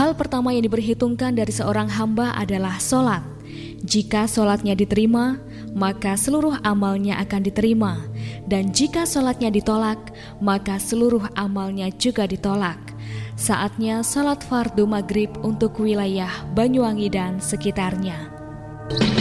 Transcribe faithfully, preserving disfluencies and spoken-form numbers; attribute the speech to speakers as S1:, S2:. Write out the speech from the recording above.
S1: Hal pertama yang diperhitungkan dari seorang hamba adalah sholat. Jika sholatnya diterima, maka seluruh amalnya akan diterima. Dan jika sholatnya ditolak, maka seluruh amalnya juga ditolak. Saatnya sholat fardu maghrib untuk wilayah Banyuwangi dan sekitarnya.